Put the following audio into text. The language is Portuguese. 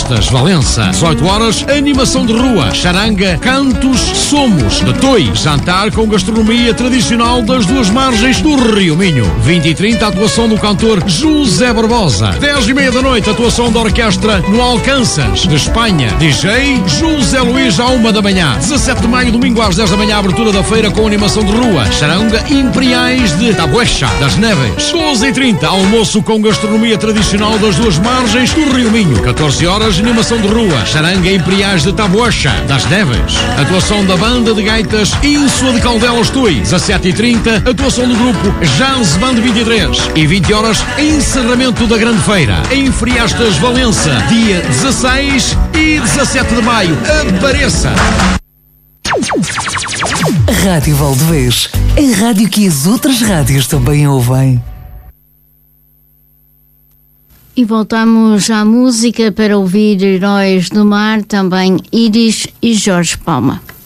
Friastas, Valença. 18 horas, animação de rua, charanga, cantos, somos, de Toi. Jantar com gastronomia tradicional das duas margens do Rio Minho. 20 e 30, atuação do cantor José Barbosa. 10h30 da noite, atuação da orquestra no Alcanças, de Espanha. DJ José Luís à 1 da manhã. 17 de maio, domingo às 10 da manhã, abertura da feira com animação de rua, charanga Imperiais de Tabuecha, das Neves. 12h30, almoço com gastronomia tradicional das duas margens do Rio Minho. 14 horas, animação de rua, charanga Imperiais de Tabuecha, das Neves. Atuação da banda de gaitas Ínsua de Caldelas Tui. 17h30, atuação do grupo Jazz Band 23. E 20 horas, encerramento da grande feira em Friastas, Valença, dia 16 e 17 de maio. Apareça! Rádio Valdevez, a rádio que as outras rádios também ouvem. E voltamos à música para ouvir Heróis do Mar, também Iris e Jorge Palma.